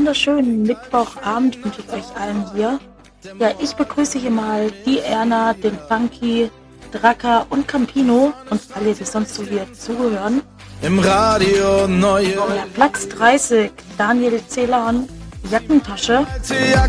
wunderschönen Mittwochabend wünsche ich euch allen hier. Ja, ich begrüße hier mal die Erna, den Funky, Draka und Campino und alle, die sonst so hier zugehören. Im Radio neue. Ja, Platz 30, Daniel Celan, Jackentasche.